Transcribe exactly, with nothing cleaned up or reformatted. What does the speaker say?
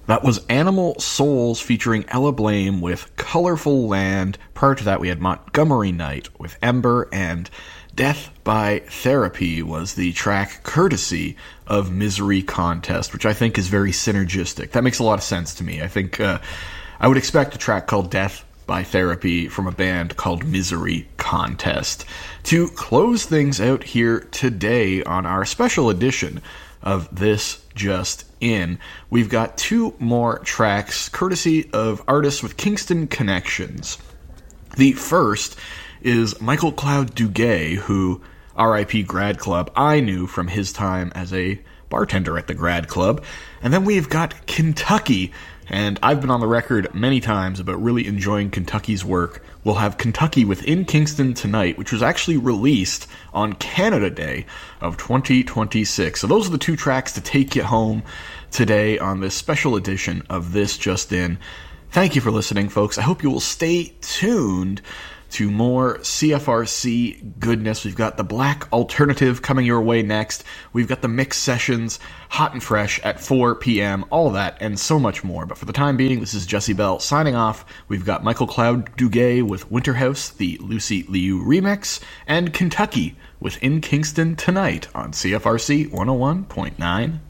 That was Animal Souls featuring Ella Blame with Colorful Land. Prior to that, we had Montgomery Night with Ember, and Death by Therapy was the track courtesy of Misery Contest, which I think is very synergistic. That makes a lot of sense to me. I think uh, I would expect a track called Death by Therapy from a band called Misery Contest. To close things out here today on our special edition of This Just In, we've got two more tracks courtesy of artists with Kingston connections. The first is Michael Cloud Duguay, who, R I P Grad Club, I knew from his time as a bartender at the Grad Club. And then we've got Kentucky, and I've been on the record many times about really enjoying Kentucky's work. We'll have Kentucky Within Kingston Tonight, which was actually released on Canada Day of twenty twenty-six. So those are the two tracks to take you home today on this special edition of This Just In. Thank you for listening, folks. I hope you will stay tuned to more C F R C goodness. We've got the Black Alternative coming your way next. We've got the mix sessions, hot and fresh at four p.m., all that, and so much more. But for the time being, this is Jesse Bell signing off. We've got Michael Cloud Duguay with Winterhouse, the Lucy Liu remix, and Kentucky Within Kingston Tonight on C F R C one oh one point nine